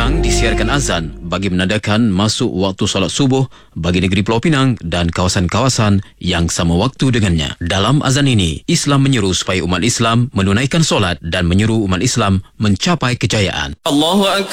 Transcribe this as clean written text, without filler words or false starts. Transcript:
Pinang disiarkan azan bagi menandakan masuk waktu solat subuh bagi negeri Pulau Pinang dan kawasan-kawasan yang sama waktu dengannya. Dalam azan ini, Islam menyeru supaya umat Islam menunaikan solat dan menyeru umat Islam mencapai kejayaan. Allahu Akbar.